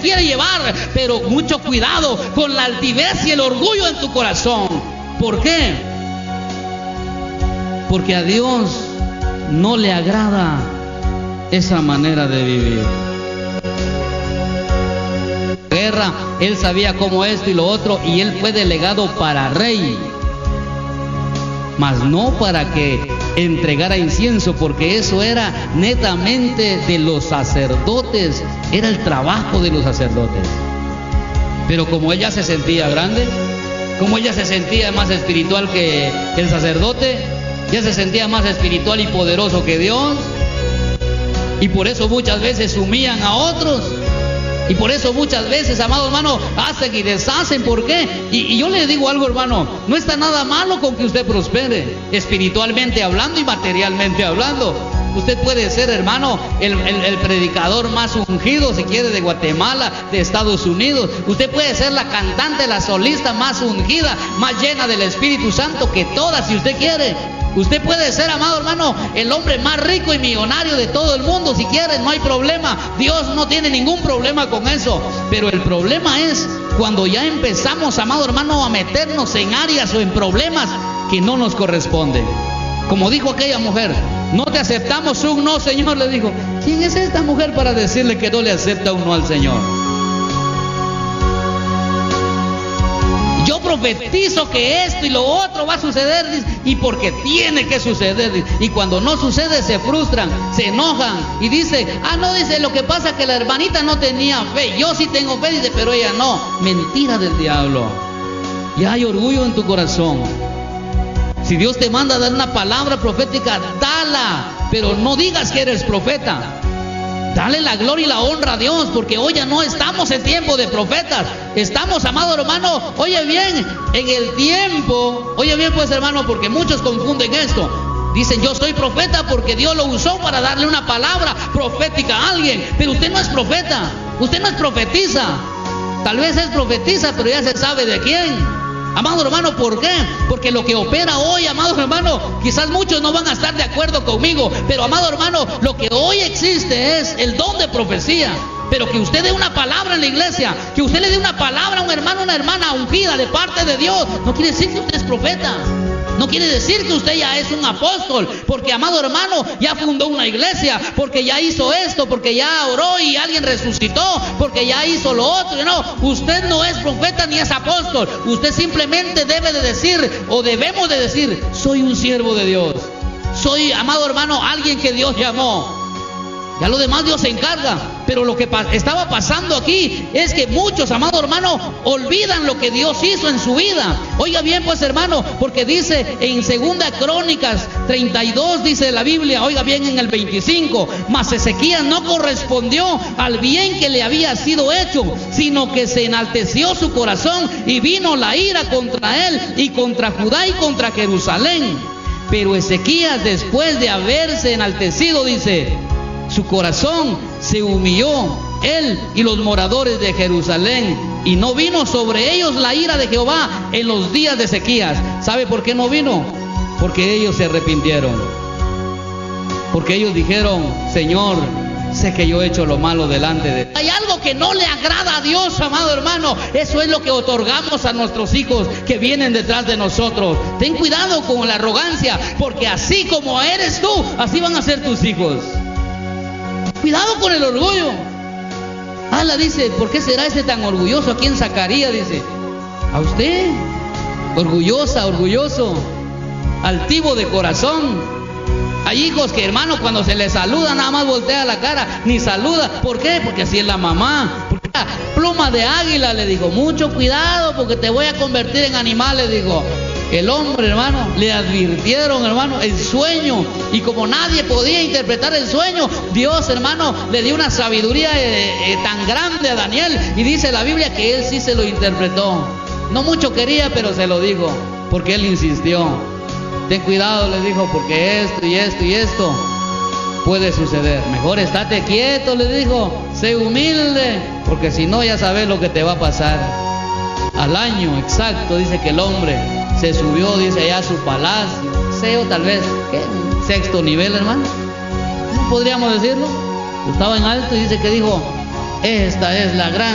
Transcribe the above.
quiere llevar, pero mucho cuidado con la altivez y el orgullo en tu corazón. ¿Por qué? Porque a Dios no le agrada esa manera de vivir. Guerra, él sabía cómo esto y lo otro, y él fue delegado para rey, mas no para que entregara incienso, porque eso era netamente de los sacerdotes, era el trabajo de los sacerdotes. Pero como ella se sentía grande, como ella se sentía más espiritual que el sacerdote, ya se sentía más espiritual y poderoso que Dios, y por eso muchas veces humillan a otros, y por eso muchas veces, amado hermano, hacen y deshacen. ¿Por qué? Y yo le digo algo, hermano, no está nada malo con que usted prospere, espiritualmente hablando y materialmente hablando. Usted puede ser, hermano, el predicador más ungido, si quiere, de Guatemala, de Estados Unidos. Usted puede ser la cantante, la solista más ungida, más llena del Espíritu Santo que todas, si usted quiere. Usted puede ser, amado hermano, el hombre más rico y millonario de todo el mundo, si quiere, no hay problema. Dios no tiene ningún problema con eso. Pero el problema es cuando ya empezamos, amado hermano, a meternos en áreas o en problemas que no nos corresponden. Como dijo aquella mujer, no te aceptamos un no, Señor, le dijo. ¿Quién es esta mujer para decirle que no le acepta un no al Señor? Yo profetizo que esto y lo otro va a suceder, dice, y porque tiene que suceder, dice. Y cuando no sucede se frustran, se enojan y dice, no, dice, lo que pasa es que la hermanita no tenía fe, yo sí tengo fe, dice, pero ella no. Mentira del diablo. Ya hay orgullo en tu corazón. Si Dios te manda a dar una palabra profética, dala, pero no digas que eres profeta. Dale la gloria y la honra a Dios, porque hoy ya no estamos en tiempo de profetas. Estamos, amado hermano, oye bien, en el tiempo, oye bien pues hermano, porque muchos confunden esto. Dicen, yo soy profeta porque Dios lo usó para darle una palabra profética a alguien. Pero usted no es profeta, usted no es profetiza. Tal vez es profetiza, pero ya se sabe de quién. Amado hermano, ¿por qué? Porque lo que opera hoy, amado hermano, quizás muchos no van a estar de acuerdo conmigo, pero amado hermano, lo que hoy existe es el don de profecía. Pero que usted dé una palabra en la iglesia, que usted le dé una palabra a un hermano, una hermana ungida de parte de Dios, no quiere decir que usted es profeta. No quiere decir que usted ya es un apóstol, porque amado hermano, ya fundó una iglesia, porque ya hizo esto, porque ya oró y alguien resucitó, porque ya hizo lo otro. No, usted no es profeta ni es apóstol. Usted simplemente debe de decir, o debemos de decir, soy un siervo de Dios. Soy, amado hermano, alguien que Dios llamó. Ya lo demás Dios se encarga. Pero lo que estaba pasando aquí es que muchos, amado hermano, olvidan lo que Dios hizo en su vida. Oiga bien pues hermano, porque dice en 2 Crónicas 32, dice la Biblia, oiga bien en el 25, mas Ezequías no correspondió al bien que le había sido hecho, sino que se enalteció su corazón y vino la ira contra él y contra Judá y contra Jerusalén. Pero Ezequías, después de haberse enaltecido, dice, su corazón se humilló, él y los moradores de Jerusalén, y no vino sobre ellos la ira de Jehová en los días de Ezequías. ¿Sabe por qué no vino? Porque ellos se arrepintieron. Porque ellos dijeron, Señor, sé que yo he hecho lo malo delante de ti. Hay algo que no le agrada a Dios, amado hermano. Eso es lo que otorgamos a nuestros hijos que vienen detrás de nosotros. Ten cuidado con la arrogancia, porque así como eres tú, así van a ser tus hijos. Cuidado con el orgullo. La dice, ¿por qué será ese tan orgulloso? ¿A quién sacaría? Dice, a usted. Orgullosa, orgulloso, altivo de corazón. Hay hijos que, hermano, cuando se les saluda, nada más voltea la cara, ni saluda. ¿Por qué? Porque así es la mamá. Porque pluma de águila, le digo, mucho cuidado porque te voy a convertir en animal, le digo. El hombre, hermano, le advirtieron, hermano, el sueño, y como nadie podía interpretar el sueño, Dios, hermano, le dio una sabiduría tan grande a Daniel, y dice la Biblia que él sí se lo interpretó. No mucho quería, pero se lo dijo, porque él insistió. Ten cuidado, le dijo, porque esto y esto y esto puede suceder. Mejor estate quieto, le dijo, sé humilde, porque si no ya sabes lo que te va a pasar. Al año exacto, dice que el hombre se subió, dice, allá a su palacio, CEO tal vez, ¿qué? 6º nivel, hermano, ¿no podríamos decirlo? Estaba en alto y dice que dijo, esta es la gran